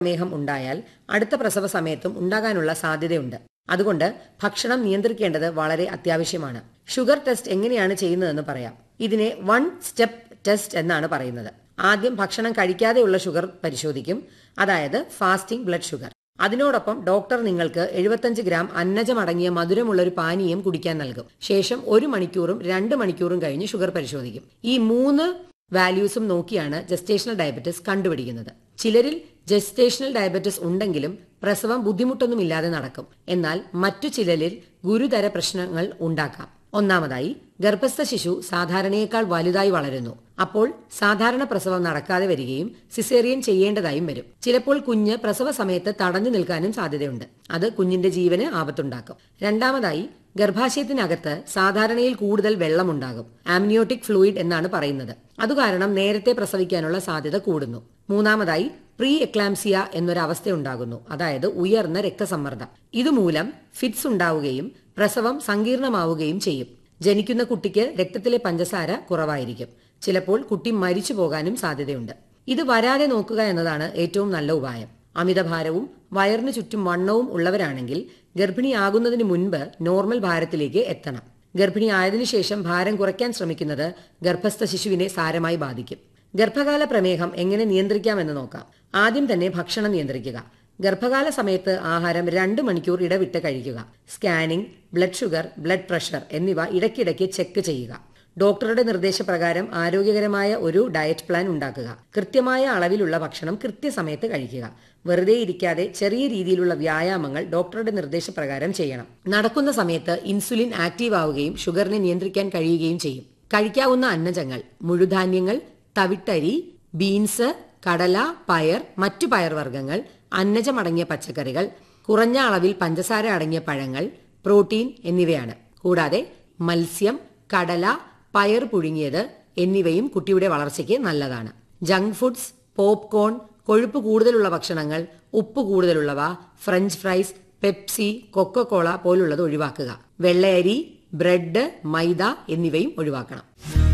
പ്രമേഹം ഉണ്ടായാൽ അടുത്ത പ്രസവ സമയത്തും ഉണ്ടാകാനുള്ള സാധ്യതയുണ്ട്. അതുകൊണ്ട് ഭക്ഷണം നിയന്ത്രിക്കേണ്ടത് വളരെ അത്യാവശ്യമാണ്. ഷുഗർ ടെസ്റ്റ് എങ്ങനെയാണ് ചെയ്യുന്നതെന്ന് പറയാം. ഇതിനെ 1 സ്റ്റെപ്പ് ടെസ്റ്റ് എന്നാണ് പറയുന്നത്. ആദ്യം ഭക്ഷണം കഴിക്കാതെയുള്ള ഷുഗർ പരിശോധിക്കും, അതായത് ഫാസ്റ്റിംഗ് ബ്ലഡ് ഷുഗർ. അതിനോടൊപ്പം ഡോക്ടർ നിങ്ങൾക്ക് 75 ഗ്രാം അന്നജമടങ്ങിയ മധുരമുള്ള ഒരു പാനീയം കുടിക്കാൻ നൽകും. ശേഷം 1 മണിക്കൂറും 2 മണിക്കൂറും കഴിഞ്ഞ് ഷുഗർ പരിശോധിക്കും. ഈ 3 വാല്യൂസും നോക്കിയാണ് ജസ്റ്റേഷണൽ ഡയബറ്റിസ് കണ്ടുപിടിക്കുന്നത്. ചിലരിൽ ജസ്റ്റേഷണൽ ഡയബറ്റിസ് ഉണ്ടെങ്കിലും പ്രസവം ബുദ്ധിമുട്ടൊന്നുമില്ലാതെ നടക്കും. എന്നാൽ മറ്റു ചിലരിൽ ഗുരുതര പ്രശ്നങ്ങൾ ഉണ്ടാക്കാം. ഒന്നാമതായി, ഗർഭസ്ഥ ശിശു സാധാരണയേക്കാൾ വലുതായി വളരുന്നു. അപ്പോൾ സാധാരണ പ്രസവം നടക്കാതെ വരികയും സിസേറിയൻ ചെയ്യേണ്ടതായും വരും. ചിലപ്പോൾ കുഞ്ഞ് പ്രസവ സമയത്ത് തടഞ്ഞു നിൽക്കാനും സാധ്യതയുണ്ട്. അത് കുഞ്ഞിന്റെ ജീവന് ആപത്തുണ്ടാക്കും. രണ്ടാമതായി, ഗർഭാശയത്തിനകത്ത് സാധാരണയിൽ കൂടുതൽ വെള്ളമുണ്ടാകും. ആംനിയോട്ടിക് ഫ്ലൂയിഡ് എന്നാണ് പറയുന്നത്. അതുകാരണം നേരത്തെ പ്രസവിക്കാനുള്ള സാധ്യത കൂടുന്നു. മൂന്നാമതായി, പ്രീ എക്ലാംസിയ എന്നൊരവസ്ഥ ഉണ്ടാകുന്നു, അതായത് ഉയർന്ന രക്തസമ്മർദ്ദം. ഇതുമൂലം ഫിറ്റ്സ് ഉണ്ടാവുകയും പ്രസവം സങ്കീർണമാവുകയും ചെയ്യും. ജനിക്കുന്ന കുട്ടിക്ക് രക്തത്തിലെ പഞ്ചസാര കുറവായിരിക്കും. ചിലപ്പോൾ കുട്ടി മരിച്ചു പോകാനും സാധ്യതയുണ്ട്. ഇത് വരാതെ നോക്കുക എന്നതാണ് ഏറ്റവും നല്ല ഉപായം. അമിതഭാരവും വയറിന് ചുറ്റും വണ്ണവും ഉള്ളവരാണെങ്കിൽ ഗർഭിണിയാകുന്നതിന് മുൻപ് നോർമൽ ഭാരത്തിലേക്ക് എത്തണം. ഗർഭിണി ആയതിനു ശേഷം ഭാരം കുറയ്ക്കാൻ ശ്രമിക്കുന്നത് ഗർഭസ്ഥ ശിശുവിനെ സാരമായി ബാധിക്കും. ഗർഭകാല പ്രമേഹം എങ്ങനെ നിയന്ത്രിക്കാമെന്ന് നോക്കാം. ആദ്യം തന്നെ ഭക്ഷണം നിയന്ത്രിക്കുക. ഗർഭകാല സമയത്ത് ആഹാരം 2 മണിക്കൂർ ഇടവിട്ട് കഴിക്കുക. Scanning, blood sugar, blood pressure എന്നിവ ഇടയ്ക്കിടയ്ക്ക് ചെക്ക് ചെയ്യുക. ഡോക്ടറുടെ നിർദ്ദേശപ്രകാരം ആരോഗ്യകരമായ ഒരു ഡയറ്റ് പ്ലാൻ ഉണ്ടാക്കുക. കൃത്യമായ അളവിലുള്ള ഭക്ഷണം കൃത്യസമയത്ത് കഴിക്കുക. വെറുതെ ഇരിക്കാതെ ചെറിയ രീതിയിലുള്ള വ്യായാമങ്ങൾ ഡോക്ടറുടെ നിർദ്ദേശപ്രകാരം ചെയ്യണം. നടക്കുന്ന സമയത്ത് ഇൻസുലിൻ ആക്റ്റീവ് ആവുകയും ഷുഗറിനെ നിയന്ത്രിക്കാൻ കഴിയുകയും ചെയ്യും. കഴിക്കാവുന്ന അന്നജങ്ങൾ: മുഴുധാന്യങ്ങൾ, തവിട്ടരി, ബീൻസ്, കടല, പയർ, മറ്റു പയർവർഗ്ഗങ്ങൾ, അന്നജമടങ്ങിയ പച്ചക്കറികൾ, കുറഞ്ഞ അളവിൽ പഞ്ചസാര അടങ്ങിയ പഴങ്ങൾ, പ്രോട്ടീൻ എന്നിവയാണ്. കൂടാതെ മത്സ്യം, കടല, പയർ പുഴുങ്ങിയത് എന്നിവയും കുട്ടിയുടെ വളർച്ചയ്ക്ക് നല്ലതാണ്. ജങ്ക് ഫുഡ്സ്, പോപ്കോൺ, കൊഴുപ്പ് കൂടുതലുള്ള ഭക്ഷണങ്ങൾ, ഉപ്പ് കൂടുതലുള്ളവ, ഫ്രഞ്ച് ഫ്രൈസ്, പെപ്സി, കൊക്കക്കോള പോലുള്ളത് ഒഴിവാക്കുക. വെള്ളയരി, ബ്രെഡ്, മൈദ എന്നിവയും ഒഴിവാക്കണം.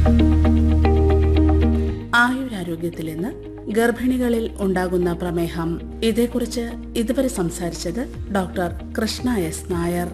ആയുരാരോഗ്യത്തിൽ നിന്ന് ഗർഭിണികളിൽ ഉണ്ടാകുന്ന പ്രമേഹം, ഇതേക്കുറിച്ച് ഇതുവരെ സംസാരിച്ചത് ഡോക്ടർ കൃഷ്ണ എസ് നായർ.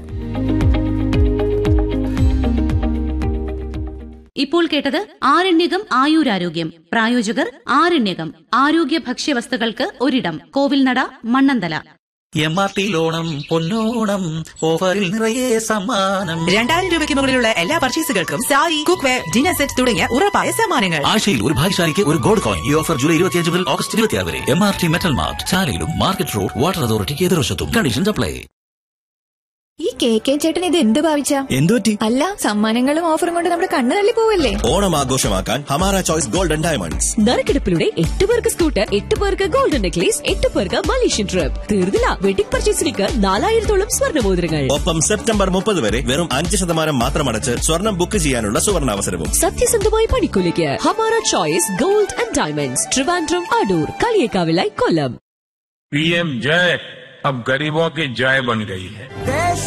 ഇപ്പോൾ കേട്ടത് ആരണ്യകം ആയുരാരോഗ്യം. പ്രായോജകർ ആരണ്യകം ആരോഗ്യ ഭക്ഷ്യവസ്തുക്കൾക്ക് ഒരിടം, കോവിൽനട, മണ്ണന്തല. MRT ഓണം പൊന്നോണം, ഓഫറിൽ നിറയെ സമ്മാനം. 2000 രൂപയ്ക്ക് മുകളിലുള്ള എല്ലാ പർച്ചേസുകൾക്കും സാരി, കുക്ക്വെയർ, ഡിന്നർ സെറ്റ് തുടങ്ങിയ ഉറപ്പായ സമ്മാനങ്ങൾ. ആഴ്ചയിൽ ഒരു ഭാഗ്യശാലിക്ക് ഒരു ഗോൾഡ് കോയിൻ. ഈ ഓഫർ ജൂലൈ 25 മുതൽ ഓഗസ്റ്റ് 26 വരെ. MRT metal mart, ചാലയിലും market road, water അതോറിറ്റിക്ക് എതിർവശത്തും. Conditions apply. ഈ കെ ചേട്ടൻ ഇത് എന്ത് ഭാവിച്ച? എന്തുപറ്റി? അല്ല, സമ്മാനങ്ങളും ഓഫറും കൊണ്ട് നമ്മുടെ കണ്ണ് തള്ളി പോവല്ലേ? ഓണം ആഘോഷമാക്കാൻ ഹമാര ചോയ്സ് ഗോൾഡൻ ഡയമണ്ട്സ്. നറുക്കെടുപ്പിലൂടെ 8 പേർക്ക് സ്കൂട്ടർ, 8 പേർക്ക് ഗോൾഡൻ നെക്ലേസ്, 8 പേർക്ക് മലേഷ്യൻ ട്രിപ്പ്. തീർന്നില്ല, വെഡിംഗ് പർച്ചേസിലേക്ക് 4000-ഓളം സ്വർണ്ണമോതിരങ്ങൾ. ഒപ്പം സെപ്റ്റംബർ 30 വരെ വെറും 5% മാത്രം അടച്ച് സ്വർണം ബുക്ക് ചെയ്യാനുള്ള സുവർണാവസരവും. സത്യസന്ധമായ പണിക്കൂലിക്ക് Hamara choice gold and diamonds, Trivandrum, Adoor, കളിയേക്കാവിലായി, Kollam. PM जय अब गरीबों की जय बन गई है.